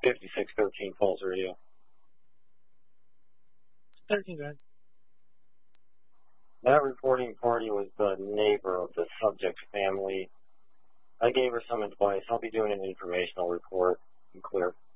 5613 Falls Radio. 13, go ahead. That reporting party was the neighbor of the subject's family. I gave her some advice. I'll be doing an informational report. I'm clear.